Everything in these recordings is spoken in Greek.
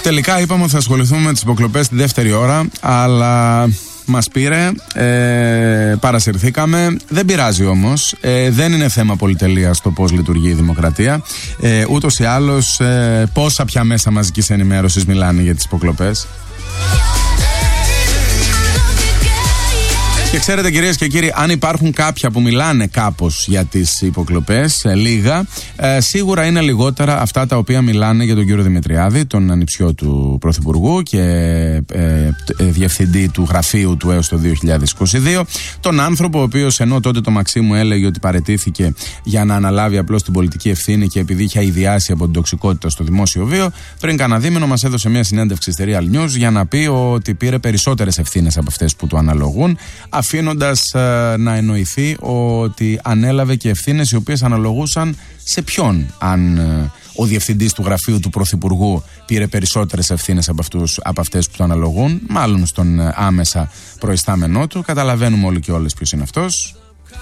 Τελικά είπαμε ότι θα ασχοληθούμε με τις υποκλοπές τη δεύτερη ώρα, αλλά μας πήρε, παρασυρθήκαμε. Δεν πειράζει όμως, δεν είναι θέμα πολυτελείας το πώς λειτουργεί η δημοκρατία. Ούτως ή άλλως, πόσα πια μέσα μαζικής ενημέρωσης μιλάνε για τις υποκλοπές. Και ξέρετε, κυρίες και κύριοι, αν υπάρχουν κάποια που μιλάνε κάπως για τις υποκλοπές, λίγα, σίγουρα είναι λιγότερα αυτά τα οποία μιλάνε για τον κύριο Δημητριάδη, τον ανιψιό του Πρωθυπουργού και διευθυντή του γραφείου του έως το 2022. Τον άνθρωπο ο οποίος, ενώ τότε το Μαξίμου έλεγε ότι παραιτήθηκε για να αναλάβει απλώς την πολιτική ευθύνη και επειδή είχε αηδιάσει από την τοξικότητα στο δημόσιο βίο, πριν κανένα δίμηνο μας έδωσε μια συνέντευξη στη Real News για να πει ότι πήρε περισσότερες ευθύνες από αυτές που του αναλογούν, αφήνοντας να εννοηθεί ότι ανέλαβε και ευθύνες οι οποίες αναλογούσαν σε ποιον. Αν ο διευθυντής του γραφείου του Πρωθυπουργού πήρε περισσότερες ευθύνες από αυτές που του αναλογούν, μάλλον στον άμεσα προϊστάμενό του. Καταλαβαίνουμε όλοι και όλες ποιος είναι αυτός.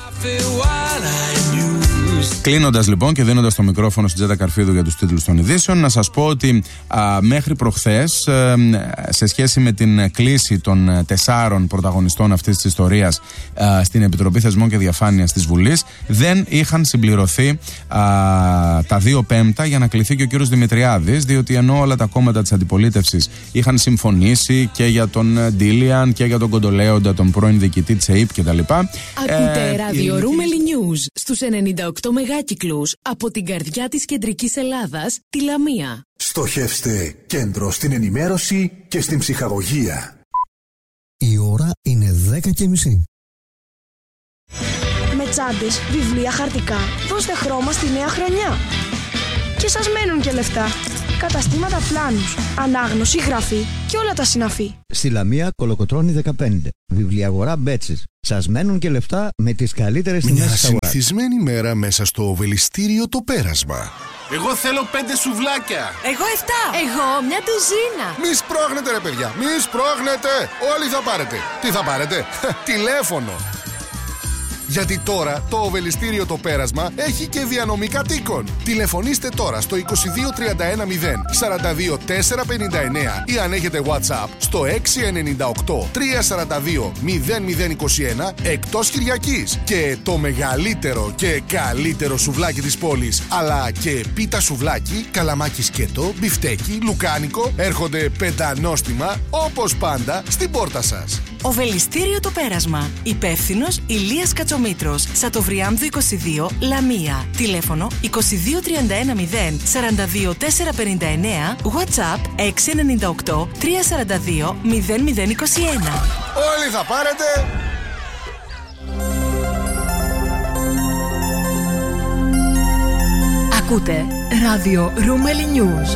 Κλείνοντας λοιπόν και δίνοντας το μικρόφωνο στην Τζέτα Καρφίδου για τους τίτλους των ειδήσεων, να σας πω ότι μέχρι προχθές, σε σχέση με την κλίση των 4 πρωταγωνιστών αυτής της ιστορίας στην Επιτροπή Θεσμών και Διαφάνειας της Βουλής, δεν είχαν συμπληρωθεί τα 2/5 για να κληθεί και ο κύριος Δημητριάδης, διότι ενώ όλα τα κόμματα της αντιπολίτευσης είχαν συμφωνήσει και για τον Ντίλιαν και για τον Κοντολέοντα, τον πρώην διοικητή της ΕΥΠ κτλ. Ακούτε ράδιο Ρούμελι News στους 98 μεγάκυκλους από την καρδιά της κεντρικής Ελλάδας, τη Λαμία. Στοχεύστε κέντρο στην ενημέρωση και στην ψυχαγωγία. Η ώρα είναι 10:30. Με τσάντες, βιβλία, χαρτικά, δώστε χρώμα στη νέα χρονιά. Και σας μένουν και λεφτά. Καταστήματα Πλάνους, ανάγνωση, γραφή και όλα τα συναφή. Στη Λαμία, Κολοκοτρώνη 15. Βιβλιαγορά Μπέτσης. Σας μένουν και λεφτά με τις καλύτερες τιμές της αγοράς. Μια συνηθισμένη μέρα μέσα στο Οβελιστήριο Το Πέρασμα. Εγώ θέλω 5 σουβλάκια. Εγώ 7. Εγώ μια ντουζίνα. Μη σπρώχνετε ρε παιδιά, μη σπρώχνετε. Όλοι θα πάρετε. Τι θα πάρετε? Τηλέφωνο. Γιατί τώρα το Οβελιστήριο Το Πέρασμα έχει και διανομή κατοίκων. Τηλεφωνήστε τώρα στο 22 31 0 42 459 ή αν έχετε WhatsApp στο 698 342 0021 εκτός Κυριακής. Και το μεγαλύτερο και καλύτερο σουβλάκι της πόλης, αλλά και πίτα σουβλάκι, καλαμάκι σκέτο, μπιφτέκι, λουκάνικο έρχονται πεντανόστιμα όπως πάντα στην πόρτα σας. Οβελιστήριο Το Πέρασμα. Υπεύθυνος Ηλίας Κατσομήτρος. Σατοβριάμδου 22, Λαμία. Τηλέφωνο 22 31 0 42 459. WhatsApp 698 342 0021. Όλοι θα πάρετε. Ακούτε ράδιο Ρούμελι News.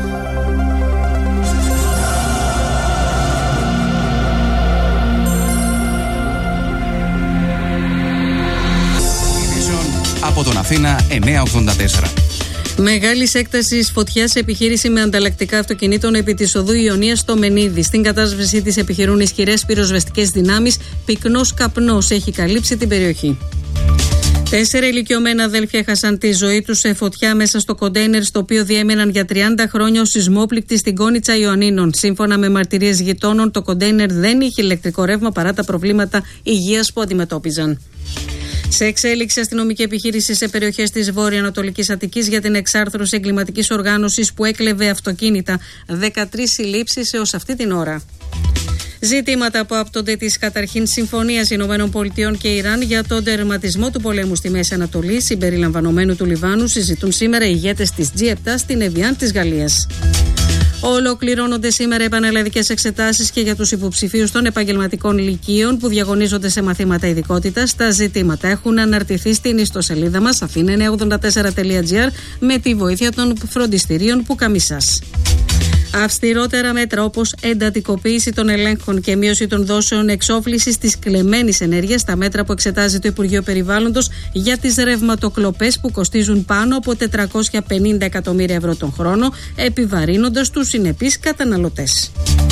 Από τον Αθήνα 984. Μεγάλης έκτασης φωτιά σε επιχείρηση με ανταλλακτικά αυτοκινήτων επί της οδού Ιωνίας στο Μενίδη. Στην κατάσβεσή της επιχειρούν ισχυρές πυροσβεστικές δυνάμεις. Πυκνός καπνός έχει καλύψει την περιοχή. 4 ηλικιωμένα αδέλφια έχασαν τη ζωή τους σε φωτιά μέσα στο κοντέινερ στο οποίο διέμεναν για 30 χρόνια ως σεισμόπληκτοι στην Κόνιτσα Ιωαννίνων. Σύμφωνα με μαρτυρίες γειτόνων, το κοντέινερ δεν είχε ηλεκτρικό ρεύμα παρά τα προβλήματα υγείας που αντιμετώπιζαν. Σε εξέλιξη αστυνομική επιχείρηση σε περιοχές της Βόρειο-Ανατολικής Αττικής για την εξάρθρωση εγκληματικής οργάνωσης που έκλεβε αυτοκίνητα. 13 συλλήψεις έως αυτή την ώρα. Ζητήματα που άπτονται της καταρχήν συμφωνίας ΗΠΑ και Ιράν για τον τερματισμό του πολέμου στη Μέση Ανατολή, συμπεριλαμβανομένου του Λιβάνου, συζητούν σήμερα οι ηγέτες της G7 στην Εβιάν της Γαλλίας. Ολοκληρώνονται σήμερα επανελλαδικές εξετάσεις και για τους υποψηφίους των επαγγελματικών λυκείων που διαγωνίζονται σε μαθήματα ειδικότητας. Τα ζητήματα έχουν αναρτηθεί στην ιστοσελίδα μας athena984.gr με τη βοήθεια των φροντιστηρίων Πουκαμισάς. Αυστηρότερα μέτρα όπως εντατικοποίηση των ελέγχων και μείωση των δόσεων εξόφλησης της κλεμμένης ενέργειας, τα μέτρα που εξετάζει το Υπουργείο Περιβάλλοντος για τις ρευματοκλοπές που κοστίζουν πάνω από 450 εκατομμύρια ευρώ τον χρόνο, επιβαρύνοντας τους συνεπείς καταναλωτές.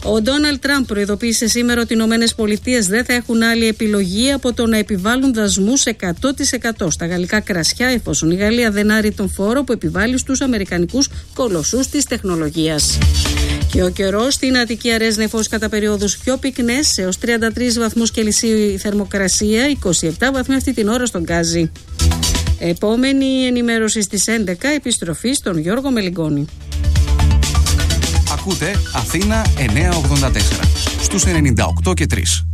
Ο Ντόναλντ Τραμπ προειδοποίησε σήμερα ότι οι ΗΠΑ δεν θα έχουν άλλη επιλογή από το να επιβάλλουν δασμούς 100% στα γαλλικά κρασιά, εφόσον η Γαλλία δεν άρει τον φόρο που επιβάλλει στους αμερικανικούς κολοσσούς της τεχνολογίας. Και ο καιρός στην Αττική Αρέσνεφος κατά περιόδους πιο πυκνές, έως 33 βαθμούς Κελσίου η θερμοκρασία, 27 βαθμοί αυτή την ώρα στον Γκάζι. Επόμενη ενημέρωση στις 11, επιστροφή στον Γιώργο Μελιγκόνη. Ακούτε Αθήνα 984 στους 98 και 3.